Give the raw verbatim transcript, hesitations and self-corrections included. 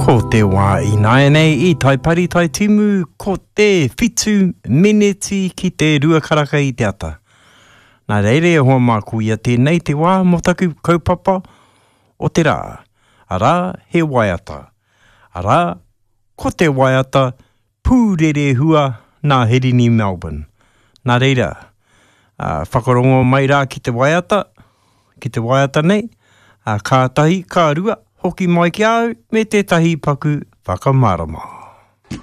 Ko te wā I nai nei I tai pari tai timu, ko te whitu miniti ki te rua karaka I te ata. Nā reire e hoa māku ia tēnei te wā mo taku kaupapa o te rā. A rā he waiata. A rā ko te waiata pūrere hua nā Herini Melbourne. Nā reira, uh, whakarongo mai rā ki te waiata, ki te waiata nei, uh, ka tahi, ka rua, hoki mai ki au, me te tahi paku whakamarama.